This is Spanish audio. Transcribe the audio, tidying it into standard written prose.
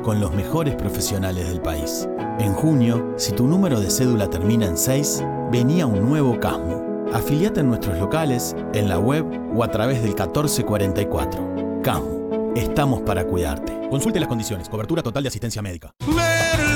con los mejores profesionales del país. En junio, si tu número de cédula termina en 6, vení a un nuevo CASMU. Afiliate en nuestros locales, en la web o a través del 1444. CASMU. Estamos para cuidarte. Consulte las condiciones. Cobertura total de asistencia médica.